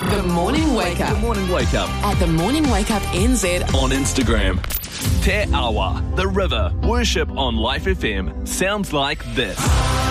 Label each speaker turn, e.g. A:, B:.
A: The Morning Wake Up.
B: The Morning Wake Up.
A: At The Morning Wake Up NZ.
B: On Instagram. Te Awa, the river, worship on Life FM. Sounds like this.